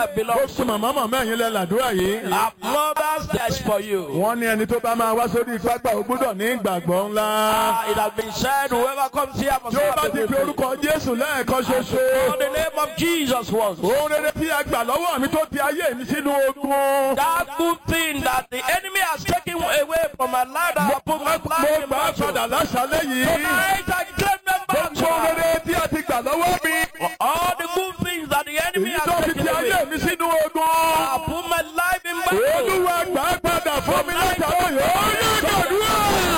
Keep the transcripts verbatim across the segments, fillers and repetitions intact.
prayer belongs to. Màmá màmá ẹ̀yin lẹ làdúrà yìí. Our mothers, that's for you. Wọ́n ní ẹni tó bá máa wá sórí pápá ó gbọ́dọ̀ ní ìgbàgbọ́ ńlá. Ah, it has been said, whoever comes here must Tí ó have bá the ti good fi thing. orúkọ Jésù lẹ́ẹ̀kan ṣoṣo. For the name of Jesus once. Ohun rere tí a gbà lọ́wọ́ mi tó ti ayé mi sínú ogun. That good thing that the enemy has taken away from my life, that I put my Mo life in gbà á battle. padà láṣálẹ́ yìí. Tonight I claim them back. Gbogbo rere tí a ti gbà lọ́wọ́ mi. All the good things that the enemy Èyí has tó fi taken ti ayé away, mi sínú ogun. I put my life in battle. Olúwa gbà á padà fún mi látàwọn yóò yẹ gbàdúrà.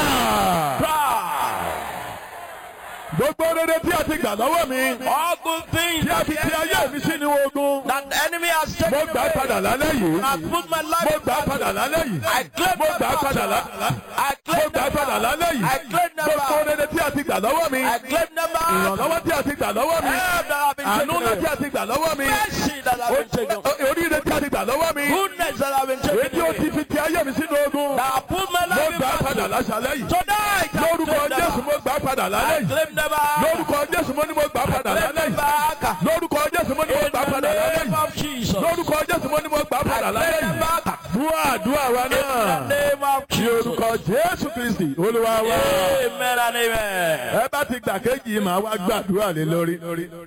Gbogbo rere tí a ti gbà lọ́wọ́ mi. All good things Tí a that fi the ti ayé enemy, mi sínú ogun. that the enemy has Mo taken gbà á padà away, lálẹ́ yìí. I put my life Mo in gbà á padà battle. lálẹ́ yìí. I claim Mo them gbà á padà back. lálẹ́. I Mo claim gbà á them padà back. lálẹ́ yìí. I claim them Gbogbo back. rere tí a ti gbà lọ́wọ́ mi. I claim them back. Ìrànlọ́wọ́ tí a ti gbà lọ́wọ́ mi. Help that have been Àánú taken ńlá tí away. a ti gbà lọ́wọ́ mi. Mercy that have been taken away. Oríire tí a ti gbà lọ́wọ́ mi. Goodness that have been Èyí taken tí ó away. ti fi ti ayé mi sínú ogun. That I put my Mo life in gbà á padà battle. láṣálẹ́ yìí. Tonight I Lórúkọ claim them Jésù back. mo gbà á padà lálẹ́ I yìí. claim them back. Lórúkọ Jésù mo ní mo gbà á padà Claim lálẹ́ them yìí. back. Lórúkọ Jésù mo ní mo In gbà á the padà lálẹ́ name yìí. of Jesus. Lórúkọ Jésù mo ní mo gbà á I padà lálẹ́ claim them yìí. back. Dúà àdúrà wa In the náà. name of Ní Jesus. orúkọ Jésù Kristi Olúwa wa. Amen and amen. Ẹ bá ti gbà kéjì màá wá gbàdúrà lé lórí.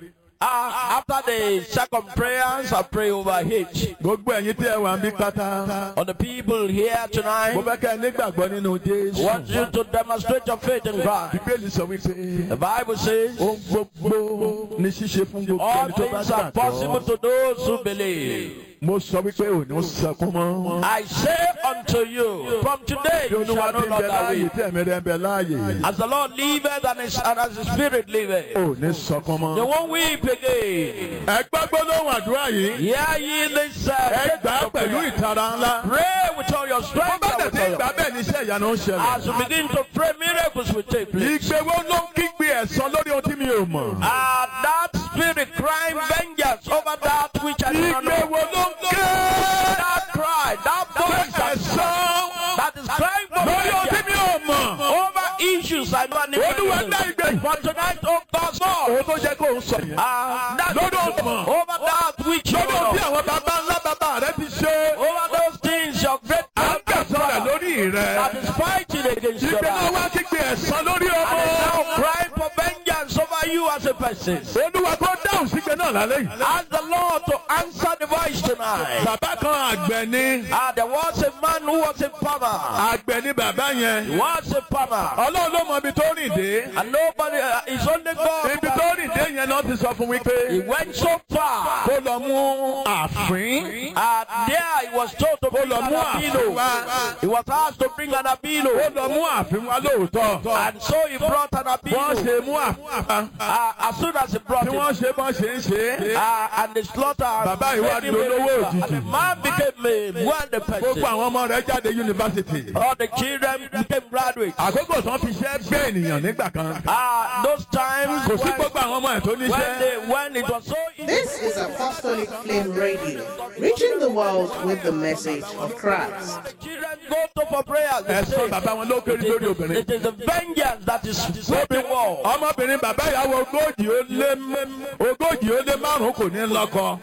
Uh, after the second prayers, I pray over H. Gbogbo ẹ̀yin tí ẹ wà ń bí pátá. On the people here Mo tonight, fẹ́ kẹ́ ẹ nígbàgbọ́ nínú Jésù. want you to demonstrate your faith in Christ. Bíbélì sọ wípé The Bible says, ohun gbogbo ní ṣíṣe fún gbogbo all ẹni tó bá things are possible gbàgbọ́. to those who believe. Mo sọ wípé ò ní sọkún mọ́. I say unto you, from today Bí you Olúwa shall no ti ń bẹ longer láàyè weep. tí ẹ̀mí rẹ̀ ń bẹ láàyè. As the Lord liveth and, his, and as the Spirit liveth, Ò ní sọkún they mọ́. won't weep again. Ẹ gbọ́ gbólóhùn àdúrà yìí. Hear ye this Ẹ gbà á uh, pẹ̀lú ìtara ńlá. pray with all your Bó strength bá and tẹ̀ with sí all your ìgbà bẹ́ẹ̀ ni iṣẹ́ ìyanu ń ṣẹlẹ̀. As you begin to pray, miracles will take place. Ìgbéwó ló ń kígbe ẹ̀san lórí ohun tí mi ò mọ̀. And that spirit crying vengeance over that which I do not know. Ìgbéwó ló ń ké That cry, that voice that, ẹ̀san that is crying for lórí ohun tí mi vengeance ò mọ̀. over issues I don't Olúwa dá know. ìgbé. For tonight, oh God, God, Òun tó jẹ́ kó ń sọ yẹn. uh, that Lórí ohun mọ̀. over that which you Lórí ohun tí know, àwọn bàbá ńlá bàbá rẹ ti ṣe. over those things your great À ń gbẹ̀san rẹ̀ lórí that rẹ̀. is fighting against your Ìgbé náà life. wá kígbe ẹ̀san lórí And is now ọmọ. crying for vengeance over you as a person. Olúwa kó dáhùn sígbe náà lálẹ́ yìí. Ask the Lord to answer the voice tonight. Bàbá kan àgbẹ̀ ni. Ah, there was a man who was a farmer. Àgbẹ̀ ni bàbá He yẹn. was a farmer. Ọlọ́run ló mọ ibi tó rìn dé. And nobody, uh, it's only God. Ibi tó rìn dé yẹn náà ti sọ fún wípé He went so far. kó lọ mú àfín. And there he was told to bring lọ an mú àfín abilo. wá. He was asked to bring an Ó abilo. lọ mú àfín wá lóòótọ́. And so he brought an Wọ́n abilo. ṣe mú àfín. Uh, as soon as he brought Tí it, wọ́n ṣe bọ́n ṣe ń ṣe. uh, and the slaughter, Bàbá yìí wá made him a dolówó richer. òjijì. And the man became a wealthy Gbogbo person. àwọn ọmọ rẹ̀ jáde yunifásitì. All the children became graduates. Àkókò tán fi ṣẹ́ gbé ènìyàn nígbà kan. Ah, those times Kò sí when, gbogbo àwọn ọmọ ẹ̀ tó when, níṣẹ́. they, when it was so easy. This is Apostolic Flame Radio, reaching the world with the message of Christ. Children go to for prayers. They Ẹ̀sán say, bàbá wọn ló kéré it, lórí is, obìnrin. it is the vengeance that is sweeping war. Ọmọbìnrin bàbá ìyàwó ogójì ó lé ogójì ó lé márùn-ún kò ní lọ́kọ.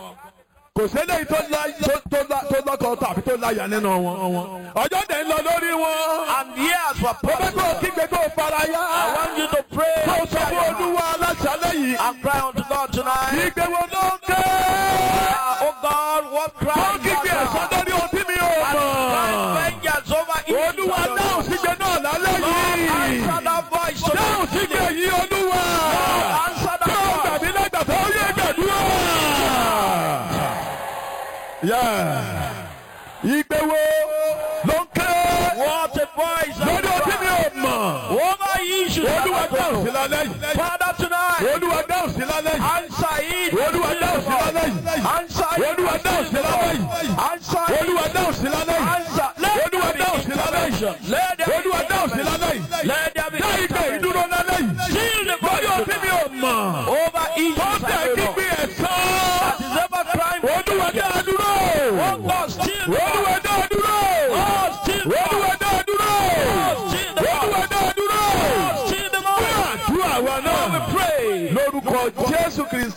Kò sẹ́lẹ̀ tó lá- tó- tó lá- tó lọ́kọ tàbí tó láyà nínú wọn. Ọjọ́ dẹ̀ ń lọ lórí wọn. And years were Ó fẹ́ kó o passed. kígbe kó o fara I yá. want you to pray Kó o sọ fún Olúwa aláṣálẹ̀ yìí. and cry unto God tonight. Ìgbé wo ló ń ké? Ah, oh God, what Ó cry kígbe ẹ̀san lórí ohun tí mi ò mọ̀. vengeance over evil. Olúwa dáhùn sígbe náà lálẹ́ yìí. Answer that voice to Dáhùn sígbe yìí Olúwa. Answer that Tó voice. gbàmí lẹ́gbàá tó yé gbàdúrà. Ìgbé wo ló ń ké? What a voice. Lórí ohun tí mi ò mọ̀. Over issues. that Olúwa I don't dáhùn sí know. lálẹ́ yìí. Father, tonight, Olúwa dáhùn sí lálẹ́ yìí. answer it. Olúwa dáhùn sí lálẹ́ yìí. Answer it. Olúwa dáhùn sí lálẹ́ yìí. Answer it. Olúwa dáhùn sí lálẹ́ yìí. Answer. Let Olúwa there be dáhùn sí lálẹ́ yìí. intervention. Let there be Olúwa dáhùn sí lálẹ́ yìí. Let there be Dá ìgbé intervention. ìdúró lálẹ́ yìí. Seal the Lórí ohun tí mi voice ò mọ̀. over Tó issues. tẹ̀ I don't know. kígbe ẹ̀san. That is ever crime. Olúwa dá a dúró. Oh God, still the Olúwa voice. dá a dúró. Oh, still the Olúwa voice. dá a dúró. Oh, still the Olúwa voice. dá a dúró. Oh, still the voice. Àdúrà wa náà. We pray. Lórúkọ Jésù Kristi. Olúwa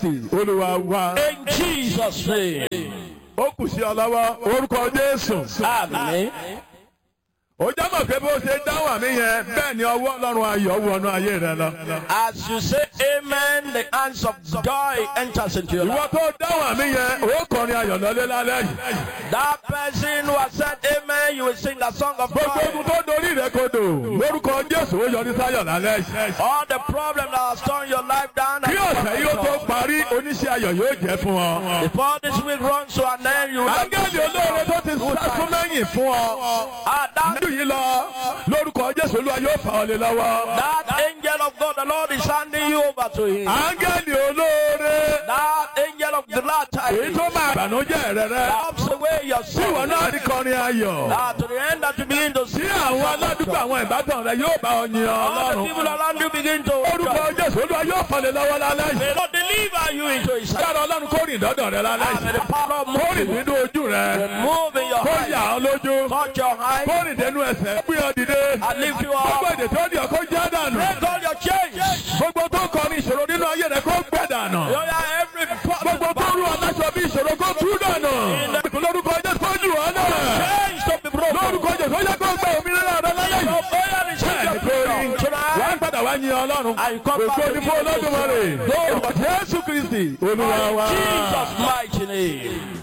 Olúwa wa. In Jesus' name. Ó kù sí ọ lọ́wọ́ orúkọ Jésù. Amen. Ó jábọ̀ pé bó ṣe dáhùn àmì yẹn bẹ́ẹ̀ ni ọwọ́ Ọlọ́run ayọ̀ wọnú ayé rẹ lọ. As you say amen, the hands of joy enters into your Ìwọ life. tó dáhùn àmì yẹn ó kọrin ayọ̀ lọ́lé lálẹ́ yìí. That person who has said amen, you will sing the song of Gbogbo joy. ogun tó dorí rẹ kodò lórúkọ Jésù ó yọrí sáyọ̀ lálẹ́ yìí. All the problems that have torn your life down. Kí ọ̀sẹ̀ yìí ó tó parí oníṣẹ́ ayọ̀ yóò jẹ́ fún ọ. Before this week runs to an end, you will Áńgẹ́lì olóore tó ti sásún lẹ́yìn fún ọ. Ah, that, Nínú yìí lọ lórúkọ Jésù Olúwa yóò fà ọ́ lé lọ́wọ́. that angel of God, the Lord is handing you over to him. Áńgẹ́lì olóore That angel of the Lord èyí tó máa bànújẹ́ rẹ rẹ. helps away your Tí ìwọ sin. náà rí kọrin ayọ̀. Ah, to the end that you begin to Tí see àwọn aládùúgbò àwọn ìbátan rẹ yóò bá ọ yin all the Ọlọ́run. people around you begin to Orúkọ Jésù Olúwa yóò fà lé lọ́wọ́ lálẹ́ yìí. may Lord deliver you into his hand. Yára Ọlọ́run kó rìn dọ́dọ̀ rẹ lálẹ́ And may the yìí. power of Kó rìn moving, nínú ojú rẹ. move in your Kó eyes, yà ọ́ lójú. touch your eyes, Kó rìn dénú ẹsẹ̀. Gbé ọ dìde. and lift you Gbogbo up. èdè tó di ọkọ jẹ́ dànù. Break all your chains. Gbogbo tó kọ ní ìṣòro nínú ayé rẹ kó gbẹ dànù. You are every Gbogbo tó rú aláṣọ bí ìṣòro kó tú dànù. Lórúkọ Jésù kó jù ọ́ náà. chains to be broken. Lórúkọ Jésù ó yẹ kó gbẹ òmìnira rẹ lálẹ́ yìí. Bẹ́ẹ̀ni kò rí. Wọ́n á padà wá yin Ọlọ́run. Ògo ni fún Olódùmarè. Jésù Kristi Olúwa wa. Jesus' mighty name.